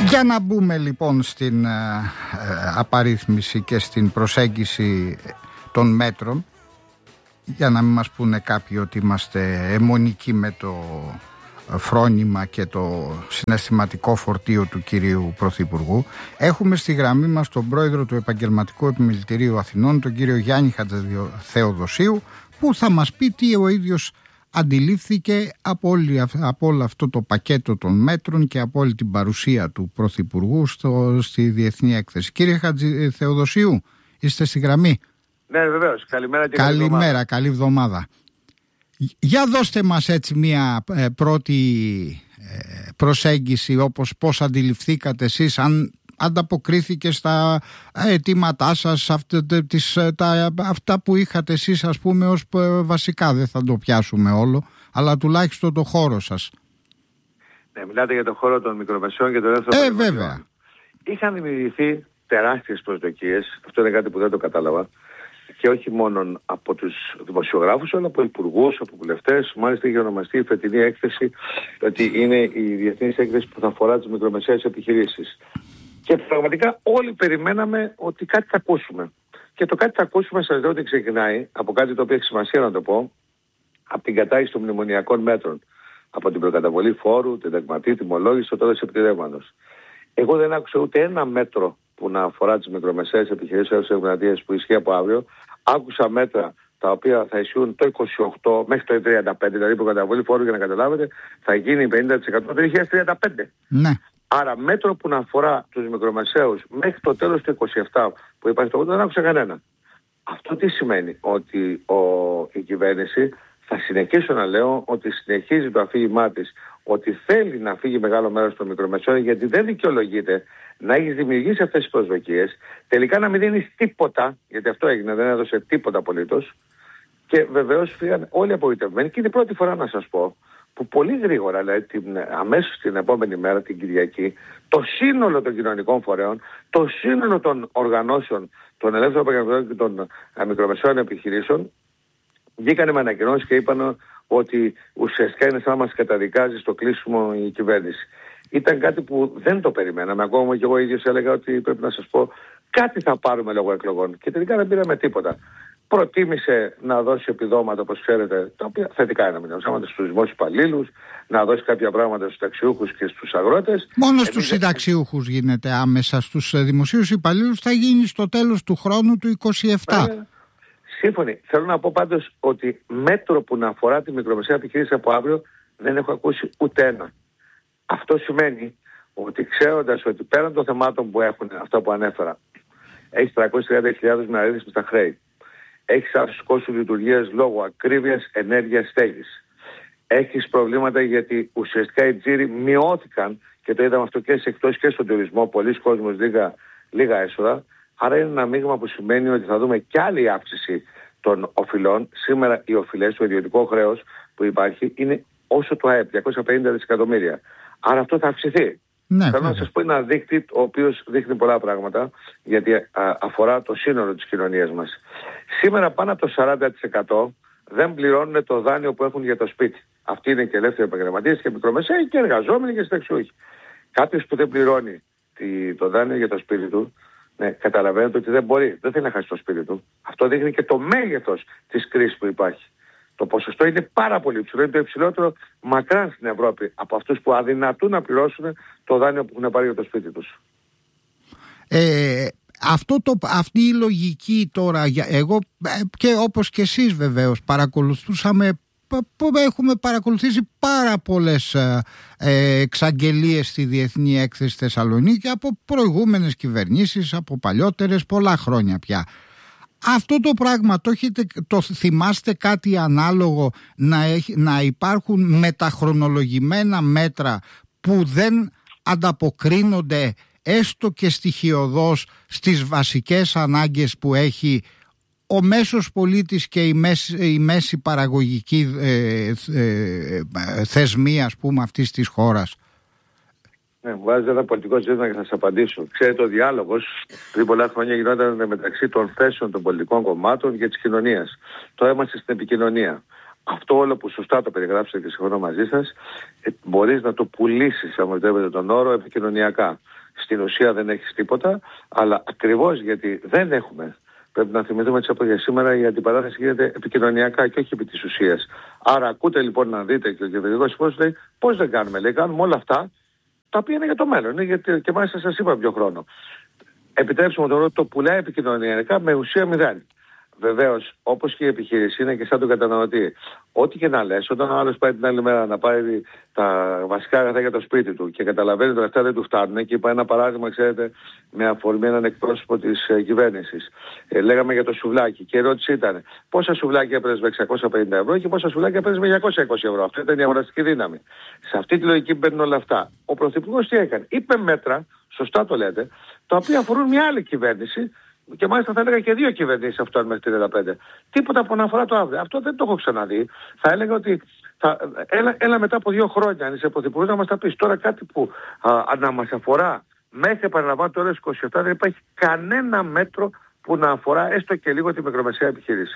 Για να μπούμε λοιπόν στην απαρίθμηση και στην προσέγγιση των μέτρων, για να μην μας πούνε κάποιοι ότι είμαστε αιμονικοί με το φρόνημα και το συναισθηματικό φορτίο του κυρίου Πρωθυπουργού. Έχουμε στη γραμμή μας τον πρόεδρο του Επαγγελματικού Επιμελητηρίου Αθηνών, τον κύριο Γιάννη Χατζηθεοδοσίου, που θα μας πει τι ο ίδιος αντιλήφθηκε από όλο αυτό το πακέτο των μέτρων και από όλη την παρουσία του Πρωθυπουργού στη Διεθνή Έκθεση. Κύριε Χατζηθεοδοσίου, είστε στη γραμμή? Ναι, βεβαίως. Καλημέρα και καλημέρα, καλή εβδομάδα. Για δώστε μας έτσι μια πρώτη προσέγγιση, όπως πώς αντιληφθήκατε εσείς, αν ανταποκρίθηκε στα αιτήματά σας, αυτά που είχατε εσείς, ας πούμε, ως βασικά, δεν θα το πιάσουμε όλο, αλλά τουλάχιστον το χώρο σας. Ναι, μιλάτε για το χώρο των μικρομεσαίων και των ελεύθερων βέβαια. Είχαν δημιουργηθεί τεράστιες προσδοκίες, αυτό είναι κάτι που δεν το κατάλαβα, και όχι μόνο από τους δημοσιογράφους, αλλά από υπουργούς, από βουλευτές. Μάλιστα είχε ονομαστεί η φετινή έκθεση ότι είναι η διεθνής έκθεση που θα αφορά τις μικρομεσαίες επιχειρήσεις. Και πραγματικά όλοι περιμέναμε ότι κάτι θα ακούσουμε. Και το κάτι θα ακούσουμε, σας λέω ότι ξεκινάει από κάτι το οποίο έχει σημασία να το πω, από την κατάργηση των μνημονιακών μέτρων. Από την προκαταβολή φόρου, την ταγματή, τιμολόγηση, στο τέλος επιτρέπματος. Εγώ δεν άκουσα ούτε ένα μέτρο που να αφορά τις μικρομεσαίες επιχειρήσεις που ισχύει από αύριο. Άκουσα μέτρα τα οποία θα ισχύουν το 28 μέχρι το 35, δηλαδή προκαταβολή φόρου, για να καταλάβετε, θα γίνει 50% το 2035. Ναι. Άρα μέτρο που να αφορά τους μικρομεσαίους μέχρι το τέλος του 27 που υπάρχει το 80 δεν άκουσα κανένα. Αυτό τι σημαίνει? Ότι η κυβέρνηση, θα συνεχίσω να λέω, ότι συνεχίζει το αφήγημά της, ότι θέλει να φύγει μεγάλο μέρος των μικρομεσαίων, γιατί δεν δικαιολογείται να έχεις δημιουργήσει αυτές τις προσδοκίες, τελικά να μην δίνεις τίποτα, γιατί αυτό έγινε, δεν έδωσε τίποτα απολύτως, και βεβαίως φύγαν όλοι απογοητευμένοι. Και είναι η πρώτη φορά, να σας πω, που πολύ γρήγορα, δηλαδή αμέσως την επόμενη μέρα, την Κυριακή, το σύνολο των κοινωνικών φορέων, το σύνολο των οργανώσεων των ελεύθερων επαγγελματών και των μικρομεσαίων επιχειρήσεων βγήκανε με ανακοινώσεις και είπαν ότι ουσιαστικά είναι σαν να μας καταδικάζει στο κλείσιμο η κυβέρνηση. Ήταν κάτι που δεν το περιμέναμε. Ακόμα και εγώ ίδιος έλεγα ότι, πρέπει να σας πω, κάτι θα πάρουμε λόγω εκλογών. Και τελικά δεν πήραμε τίποτα. Προτίμησε να δώσει επιδόματα, όπως ξέρετε, τα οποία θετικά είναι μηνύματα στους δημόσιους υπαλλήλους, να δώσει κάποια πράγματα στους ταξιούχους και στους αγρότες. Μόνο στους συνταξιούχους γίνεται άμεσα, στους δημοσίους υπαλλήλους θα γίνει στο τέλος του χρόνου του 27. Σύμφωνοι. Θέλω να πω πάντως ότι μέτρο που να αφορά τη μικρομεσαία επιχείρηση από αύριο δεν έχω ακούσει ούτε ένα. Αυτό σημαίνει ότι, ξέροντας ότι πέραν των θεμάτων που έχουν, αυτά που ανέφερα, έχεις 330.000 μηναρίδες στα χρέη, έχεις αύξηση κόστου λειτουργίας λόγω ακρίβειας ενέργειας στέγης, έχεις προβλήματα γιατί ουσιαστικά οι τζίροι μειώθηκαν, και το είδαμε αυτό και σε εκτός και στον τουρισμό, πολλοί κόσμος λίγα έσοδα. Άρα είναι ένα μείγμα που σημαίνει ότι θα δούμε κι άλλη αύξηση των οφειλών. Σήμερα οι οφειλές, το ιδιωτικό χρέος που υπάρχει, είναι όσο το ΑΕΠ, 250 δισεκατομμύρια. Άρα αυτό θα αυξηθεί. Ναι, θέλω να σας πω ένα δείκτη ο οποίος δείχνει πολλά πράγματα, γιατί αφορά το σύνολο της κοινωνίας μας. Σήμερα πάνω από το 40% δεν πληρώνουν το δάνειο που έχουν για το σπίτι. Αυτοί είναι και ελεύθεροι επαγγελματίες και μικρομεσαίοι και εργαζόμενοι και συνταξιούχοι. Κάποιος που δεν πληρώνει το δάνειο για το σπίτι του, ναι, καταλαβαίνετε ότι δεν θέλει να χάσει το σπίτι του. Αυτό δείχνει και το μέγεθος της κρίσης που υπάρχει. Το ποσοστό είναι πάρα πολύ υψηλό, είναι το υψηλότερο μακράν στην Ευρώπη από αυτούς που αδυνατούν να πληρώσουν το δάνειο που έχουν πάρει για το σπίτι τους. Αυτή η λογική τώρα, εγώ και όπως και εσείς βεβαίως έχουμε παρακολουθήσει πάρα πολλές εξαγγελίες στη Διεθνή Έκθεση Θεσσαλονίκη από προηγούμενες κυβερνήσεις, από παλιότερες, πολλά χρόνια πια. Αυτό το πράγμα το θυμάστε κάτι ανάλογο, να υπάρχουν μεταχρονολογημένα μέτρα που δεν ανταποκρίνονται έστω και στοιχειωδώς στις βασικές ανάγκες που έχει ο μέσος πολίτης και η μέση παραγωγική θεσμή, ας πούμε, αυτής της χώρας? Ναι, μου βάζετε ένα πολιτικό ζήτημα και θα σας απαντήσω. Ξέρετε, ο διάλογος πριν πολλά χρόνια γινόταν μεταξύ των θέσεων των πολιτικών κομμάτων και της κοινωνίας. Τώρα είμαστε στην επικοινωνία. αυτό όλο που σωστά το περιγράψετε και συμφωνώ μαζί σας, μπορείς να το πουλήσεις, αν μου επιτρέπετε τον όρο, επικοινωνιακά. Στην ουσία δεν έχεις τίποτα, αλλά ακριβώς γιατί δεν έχουμε. Πρέπει να θυμηθούμε τις εποχές σήμερα, η αντιπαράθεση γίνεται επικοινωνιακά και όχι επί της ουσίας. Άρα ακούτε λοιπόν να δείτε και ο κυβερνητικός υπουργός λέει πώς δεν κάνουμε. Λέει κάνουμε όλα αυτά τα οποία είναι για το μέλλον. Είναι γιατί και μάλιστα σας είπα πιο χρόνο. Επιτρέψτε μου το πουλάει επικοινωνιακά με ουσία μηδέν. Βεβαίως, όπως και η επιχείρηση είναι και σαν τον καταναλωτή. Ό,τι και να λες, όταν ο άλλος πάει την άλλη μέρα να πάρει τα βασικά αγαθά για το σπίτι του και καταλαβαίνει ότι αυτά δεν του φτάνουν, και είπα ένα παράδειγμα, ξέρετε, με αφορμή έναν εκπρόσωπο της κυβέρνησης. Λέγαμε για το σουβλάκι και η ερώτηση ήταν πόσα σουβλάκια έπαιρνες με 650 ευρώ και πόσα σουβλάκια έπαιρνες με 220 ευρώ. Αυτή ήταν η αγοραστική δύναμη. Σε αυτή τη λογική μπαίνουν όλα αυτά. Ο Πρωθυπουργός τι έκανε? Είπε μέτρα, σωστά το λέτε, τα οποία αφορούν μια άλλη κυβέρνηση. Και μάλιστα θα έλεγα και δύο κυβερνήσεις αυτών μέχρι την 35. Τίποτα που αναφορά το αύριο. Αυτό δεν το έχω ξαναδεί. Θα έλεγα ότι έλα μετά από 2 χρόνια, αν είσαι πρωθυπουργός, να μας τα πεις. Τώρα κάτι που να μας αφορά μέχρι, επαναλαμβάνω, το 27 δεν υπάρχει κανένα μέτρο που να αφορά έστω και λίγο τη μικρομεσαία επιχείρηση.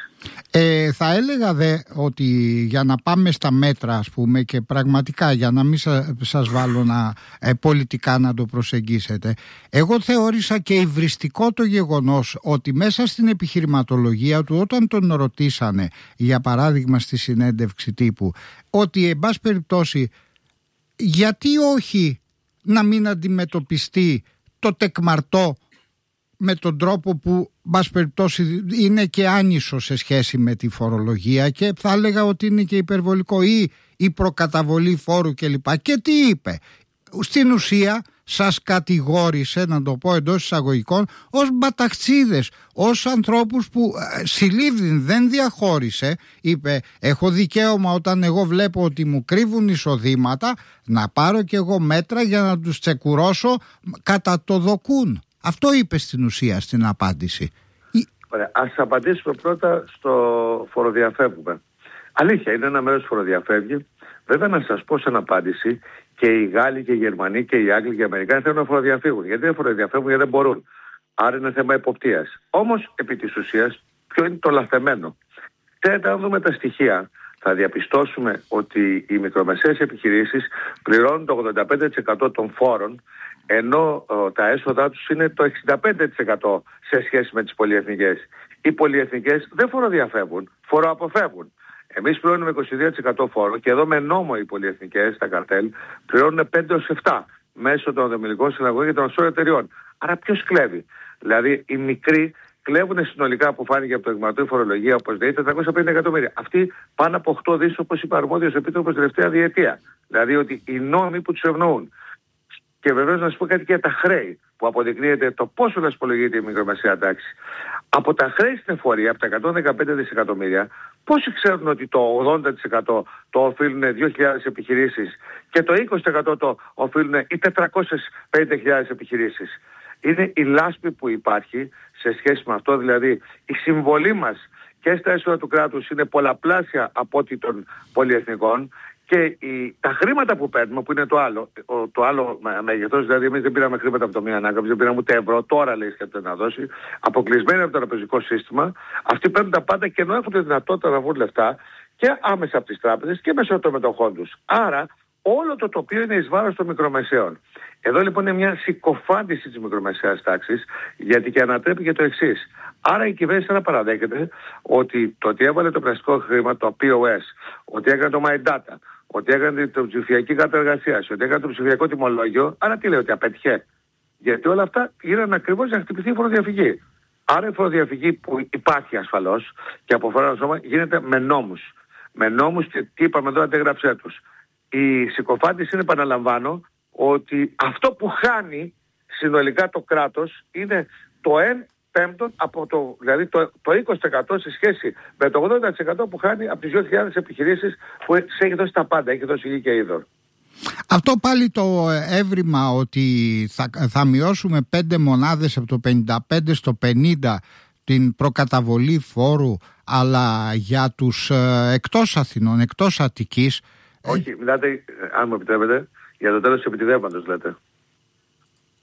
Θα έλεγα δε ότι για να πάμε στα μέτρα, ας πούμε, και πραγματικά για να μην σας βάλω πολιτικά να το προσεγγίσετε, εγώ θεώρησα και υβριστικό το γεγονός ότι μέσα στην επιχειρηματολογία του, όταν τον ρωτήσανε, για παράδειγμα στη συνέντευξη τύπου, ότι εν πάση περιπτώσει γιατί όχι να μην αντιμετωπιστεί το τεκμαρτό με τον τρόπο που, μπας περιπτώσει, είναι και άνισο σε σχέση με τη φορολογία και θα έλεγα ότι είναι και υπερβολικό, ή η προκαταβολή φόρου κλπ. Και τι είπε? Στην ουσία σας κατηγόρησε, να το πω εντός εισαγωγικών, ως μπαταξίδες, ως ανθρώπους που συλλήβδην δεν διαχώρισε. Είπε έχω δικαίωμα, όταν εγώ βλέπω ότι μου κρύβουν εισοδήματα, να πάρω κι εγώ μέτρα για να τους τσεκουρώσω κατά το δοκούν. Αυτό είπε στην ουσία στην απάντηση. Ωραία. Ας απαντήσουμε πρώτα στο φοροδιαφεύγουμε. Αλήθεια, είναι ένα μέρος φοροδιαφεύγει. Βέβαια να σας πω σαν απάντηση, και οι Γάλλοι και οι Γερμανοί και οι Άγγλοι και οι Αμερικάνοι θέλουν να φοροδιαφύγουν. Γιατί δεν φοροδιαφεύγουν? Γιατί δεν μπορούν. Άρα είναι θέμα εποπτείας. Όμως επί της ουσίας ποιο είναι το λαθεμένο? Θέλετε να δούμε τα στοιχεία. Θα διαπιστώσουμε ότι οι μικρομεσαίες επιχειρήσεις πληρώνουν το 85% των φόρων, ενώ τα έσοδά τους είναι το 65% σε σχέση με τις πολυεθνικές. Οι πολυεθνικές δεν φοροδιαφεύγουν, φοροαποφεύγουν. Εμείς πληρώνουμε 22% φόρο και εδώ με νόμο οι πολυεθνικές, τα καρτέλ, πληρώνουν 5-7 μέσω των δομιλικών συναλλαγών και των offshore εταιριών. Άρα ποιος κλέβει? Δηλαδή οι μικροί κλέβουν συνολικά, που φάνηκε από το εγκληματική φορολογία, όπως λέει, 450 εκατομμύρια. Αυτοί πάνω από 8 δις, όπως είπε αρμόδιος επίτροπος τελευταία διετία. Δηλαδή ότι οι νόμοι που τους ευνοούν. Και βεβαίως να σας πω κάτι και για τα χρέη, που αποδεικνύεται το πόσο δασπολογείται η μικρομεσαία τάξη. Από τα χρέη στην εφορία, από τα 115 δισεκατομμύρια, πόσοι ξέρουν ότι το 80% το οφείλουν 2.000 επιχειρήσεις και το 20% το οφείλουν οι 450.000 επιχειρήσεις? Είναι η λάσπη που υπάρχει σε σχέση με αυτό, δηλαδή η συμβολή μας και στα έσοδα του κράτους είναι πολλαπλάσια από ό,τι των πολυεθνικών. Και τα χρήματα που παίρνουμε, που είναι το άλλο μέγεθος, δηλαδή εμείς δεν πήραμε χρήματα από το μία ανάκαμψη, δεν πήραμε ούτε ευρώ, τώρα λέει σκέφτεται να δώσει, αποκλεισμένοι από το τραπεζικό σύστημα, αυτοί παίρνουν τα πάντα και ενώ έχουν τη δυνατότητα να βγουν λεφτά και άμεσα από τις τράπεζες και μέσω των μετοχών τους. Άρα όλο το τοπίο είναι εις βάρος των μικρομεσαίων. Εδώ λοιπόν είναι μια συκοφάντηση της μικρομεσαίας τάξης, γιατί και ανατρέπει και το εξής. Άρα η κυβέρνηση να παραδέχεται ότι το ότι έβαλε το πλαστικό χρήμα, το POS, ότι έκανε το My Data, ότι έκανε την ψηφιακή κατεργασία, ότι έκανε το ψηφιακό τιμολόγιο, άρα τι λέει, ότι απέτυχε? Γιατί όλα αυτά γίνανε ακριβώς για να χτυπηθεί η φοροδιαφυγή. Άρα η φοροδιαφυγή που υπάρχει ασφαλώς και από φορά σώμα γίνεται με νόμους. Με νόμους και τι είπαμε εδώ, αντέγραψέ τους. Η συκοφάντηση είναι, επαναλαμβάνω, ότι αυτό που χάνει συνολικά το κράτος είναι το 1/5 από δηλαδή το 20% σε σχέση με το 80% που χάνει από τις 2.000 επιχειρήσεις που έχει δώσει τα πάντα, έχει δώσει γη και είδωρ. Αυτό πάλι το έβριμα ότι θα μειώσουμε 5 μονάδες από το 55 στο 50 την προκαταβολή φόρου, αλλά για τους εκτός Αθηνών, εκτός Αττικής. Όχι, μιλάτε, αν μου επιτρέπετε, για το τέλος της επιτιδεύματος λέτε.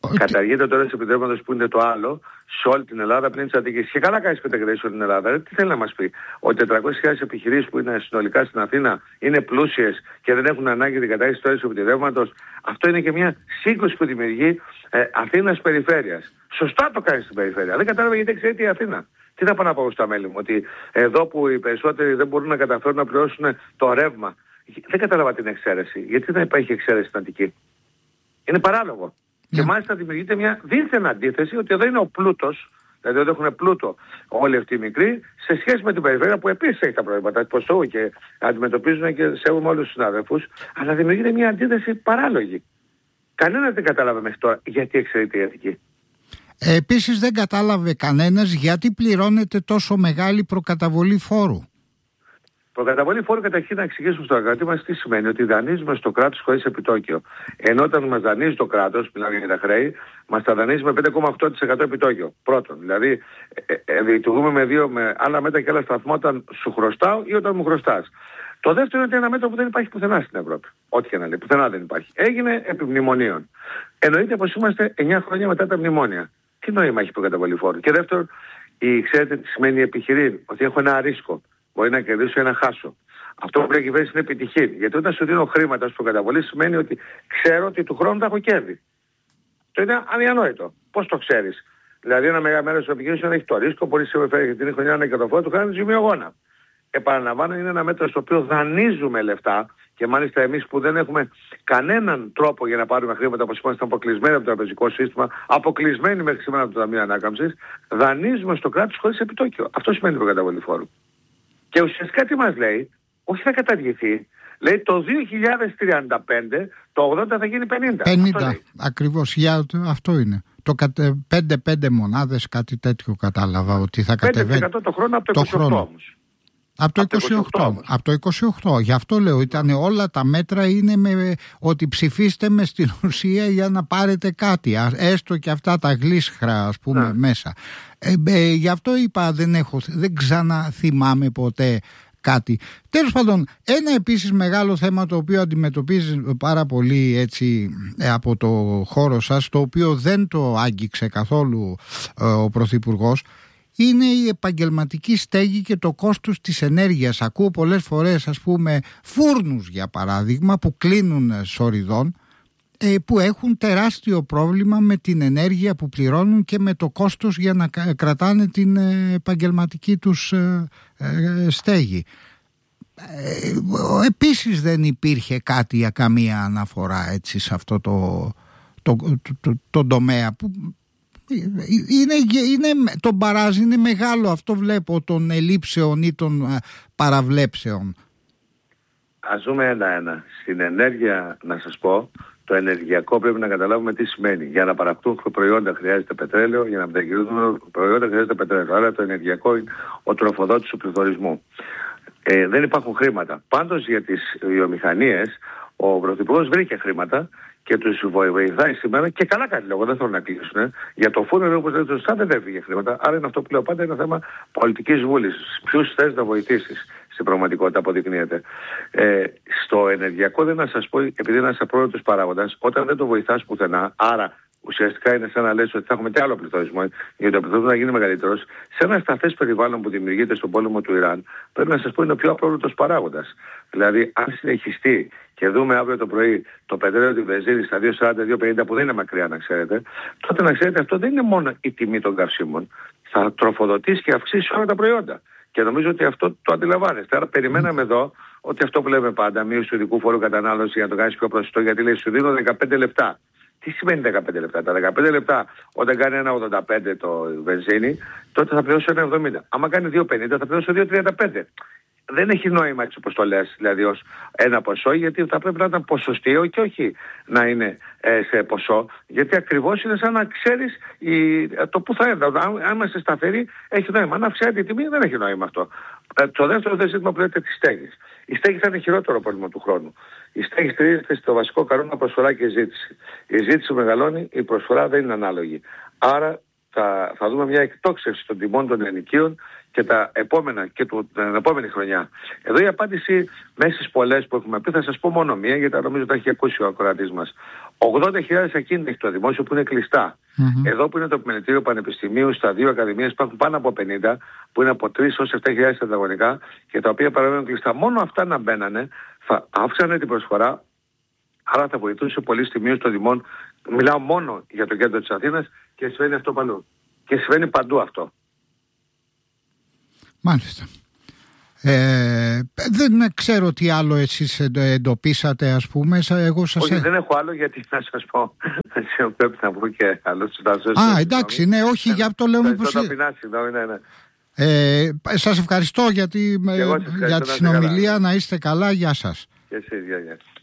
Καταργείται το τέλος επιτρέποντος που είναι το άλλο σε όλη την Ελλάδα πριν της Αττικής. Και καλά κάνεις πεταγγελίες όλη την Ελλάδα. Τι θέλει να μας πει? Ότι 400.000 επιχειρήσεις που είναι συνολικά στην Αθήνα είναι πλούσιες και δεν έχουν ανάγκη την κατάργηση του τέλους επιτρέποντος. Αυτό είναι και μια σύγκρουση που δημιουργεί Αθήνας περιφέρειας. Σωστά το κάνει στην περιφέρεια. Δεν κατάλαβα γιατί εξαιρείται η Αθήνα. Τι θα πάω να πω στα μέλη μου? Ότι εδώ που οι περισσότεροι δεν μπορούν να καταφέρουν να πληρώσουν το ρεύμα. Δεν κατάλαβα την εξαίρεση. Γιατί δεν υπάρχει εξαίρεση στην Αττική? Είναι παράλογο. Και μάλιστα δημιουργείται μια δίθεν αντίθεση ότι εδώ είναι ο πλούτος, δηλαδή εδώ έχουν πλούτο όλοι αυτοί οι μικροί, σε σχέση με την περιφέρεια που επίσης έχει τα προβλήματα ποσού και αντιμετωπίζουν και σέβομαι όλους τους συνάδελφους, αλλά δημιουργείται μια αντίθεση παράλογη. Κανένας δεν κατάλαβε μέχρι τώρα γιατί εξαιρείται η Αττική. Επίσης δεν κατάλαβε κανένας γιατί πληρώνεται τόσο μεγάλη προκαταβολή φόρου. Προκαταβολή φόρου, καταρχήν να εξηγήσουμε στον ακροατή μας τι σημαίνει. Ότι δανείζουμε στο κράτος χωρίς επιτόκιο. Ενώ όταν μας δανείζει το κράτος, μιλάμε για τα χρέη, μας τα δανείζει με 5,8% επιτόκιο. Πρώτον, δηλαδή λειτουργούμε με άλλα μέτρα και άλλα σταθμό όταν σου χρωστάω ή όταν μου χρωστάς. Το δεύτερο είναι ότι ένα μέτρο που δεν υπάρχει πουθενά στην Ευρώπη. Ό,τι και να λέει, πουθενά δεν υπάρχει. Έγινε επί μνημονίων. Εννοείται πως είμαστε 9 χρόνια μετά τα μνημόνια. Τι νόημα έχει προκαταβολή φόρου? Και δεύτερον, ξέρετε τι σημαίνει επιχειρήν? Ότι έχω ένα ρίσκο. Μπορεί να κερδίσω ή να χάσω. Αυτό που πρέπει η κυβέρνηση είναι επιτυχή. Γιατί όταν σου δίνω χρήματα στην προκαταβολή σημαίνει ότι ξέρω ότι του χρόνου θα έχω κέρδη. Το είναι αδιανόητο. Πώς το ξέρεις? Δηλαδή, ένα μεγάλο μέρος της επιχείρησης έχει το ρίσκο, μπορεί σε φέρει την χρονιά να εκατοφόρο, του κάνει ζημιογόνα. Επαναλαμβάνω, είναι ένα μέτρο στο οποίο δανείζουμε λεφτά και μάλιστα εμείς που δεν έχουμε κανέναν τρόπο για να πάρουμε χρήματα, όπως είμαστε αποκλεισμένοι από το τραπεζικό σύστημα, αποκλεισμένοι μέχρι σήμερα από το Ταμείο Ανάκαμψης, δανείζουμε στο κράτος χωρίς επιτόκιο. Αυτό σημαίνει προκαταβολή φόρου. Και ουσιαστικά τι μας λέει? Όχι θα καταργηθεί. Λέει το 2035 το 80 θα γίνει 50. 50 ακριβώς. Αυτό είναι. Το 5 μονάδες κάτι τέτοιο κατάλαβα ότι θα κατεβαίνει. 5% το χρόνο από το 28 όμως. Από το 28. Γι' αυτό λέω, ήταν όλα τα μέτρα είναι ότι ψηφίστε με στην ουσία για να πάρετε κάτι. Έστω και αυτά τα γλίσχρα ας πούμε μέσα. Γι' αυτό είπα δεν ξαναθυμάμαι ποτέ κάτι. Τέλος πάντων, ένα επίσης μεγάλο θέμα το οποίο αντιμετωπίζει πάρα πολύ έτσι από το χώρο σας, το οποίο δεν το άγγιξε καθόλου ο Πρωθυπουργός, είναι η επαγγελματική στέγη και το κόστος της ενέργειας. Ακούω πολλές φορές ας πούμε φούρνους για παράδειγμα που κλείνουν σοριδών, που έχουν τεράστιο πρόβλημα με την ενέργεια που πληρώνουν και με το κόστος για να κρατάνε την επαγγελματική τους στέγη. Επίσης δεν υπήρχε κάτι για καμία αναφορά έτσι σε αυτό το τομέα που το μπαράζ είναι μεγάλο, αυτό βλέπω, των ελλείψεων ή των παραβλέψεων. Ας δούμε ένα-ένα. Στην ενέργεια να σας πω, το ενεργειακό πρέπει να καταλάβουμε τι σημαίνει. Για να παραχθούν προϊόντα χρειάζεται πετρέλαιο, για να μετακινηθούν προϊόντα χρειάζεται πετρέλαιο. Άρα το ενεργειακό είναι ο τροφοδότης του πληθωρισμού. Δεν υπάρχουν χρήματα. Πάντως για τις βιομηχανίες ο Πρωθυπουργός βρήκε χρήματα και τους βοηθάει σήμερα και καλά κάνει λόγο, δεν θέλουν να κλείσουν. Για το φούρνο, όπως λέτε σωστά, δεν έφυγε χρήματα. Άρα είναι αυτό που λέω πάντα, είναι θέμα πολιτικής βούλησης. Ποιους θες να βοηθήσεις? Στην πραγματικότητα αποδεικνύεται. Στο ενεργειακό δεν να σας πω, επειδή είναι ένας απρόβλεπτος παράγοντας, όταν δεν το βοηθάς πουθενά, άρα ουσιαστικά είναι σαν να λες ότι θα έχουμε και άλλο πληθωρισμό, γιατί ο πληθωρισμός να γίνει μεγαλύτερος, σε ένα σταθές περιβάλλον που δημιουργείται στον πόλεμο του Ιράν, πρέπει να σας πω είναι ο πιο απρόβλεπτος παράγοντας. Δηλαδή, αν συνεχιστεί και δούμε αύριο το πρωί το πετρέλαιο, τη βενζίνη στα 2,40-2,50 που δεν είναι μακριά να ξέρετε, τότε να ξέρετε αυτό δεν είναι μόνο η τιμή των καυσίμων. Θα τροφοδοτήσει και αυξήσει όλα τα προϊόντα. Και νομίζω ότι αυτό το αντιλαμβάνεστε. Άρα περιμέναμε εδώ ότι αυτό που λέμε πάντα, μείωση του ειδικού φόρου κατανάλωση για να το κάνεις πιο προσιτό, γιατί λέει σου δίνω 15 λεπτά. Τι σημαίνει 15 λεπτά? Τα 15 λεπτά όταν κάνει 1,85 το βενζίνη, τότε θα πληρώσω 1,70. Άμα κάνει 2,50 θα πληρώσω 2,35. Δεν έχει νόημα έτσι όπως το λες, δηλαδή ως ένα ποσό, γιατί θα πρέπει να ήταν ποσοστιαίο και όχι να είναι σε ποσό, γιατί ακριβώς είναι σαν να ξέρεις το που θα έρθει. Αν είμαστε σταθεροί έχει νόημα. Αν αυξάνεται η τιμή δεν έχει νόημα αυτό. Το δεύτερο ζήτημα που λέτε της στέγης. Η στέγη θα είναι χειρότερο πρόβλημα του χρόνου. Η στέγη στηρίζεται στο βασικό κανόνα προσφορά και ζήτηση. Η ζήτηση μεγαλώνει, η προσφορά δεν είναι ανάλογη. Άρα θα δούμε μια εκτόξευση των τιμών των ενοικίων και τα επόμενα και την επόμενη χρονιά. Εδώ η απάντηση μέσα στις πολλές που έχουμε πει θα σας πω μόνο μία, γιατί νομίζω τα έχει ακούσει ο ακροατής μας. 80.000 ακίνητα έχει το δημόσιο που είναι κλειστά. Εδώ που είναι το επιμελητήριο πανεπιστημίου, στα 2 ακαδημίες υπάρχουν πάνω από 50, που είναι από 3 έως 7.000 τετραγωνικά και τα οποία παραμένουν κλειστά. Μόνο αυτά να μπαίνανε θα αύξανε την προσφορά, άρα θα βοηθούσε πολύ στη μείωση των τιμών. Μιλάω μόνο για το κέντρο της Αθήνας και συμβαίνει αυτό παντού. Και συμβαίνει παντού αυτό. Μάλιστα. Δεν ξέρω τι άλλο εσείς εντοπίσατε, ας πούμε. Όχι, δεν έχω άλλο, γιατί να σας πω πρέπει να πω και άλλο. Εντάξει, ναι, όχι, για το λέμε πως... Σας ευχαριστώ για τη συνομιλία, να είστε καλά, γεια σας. Και εσείς, γεια.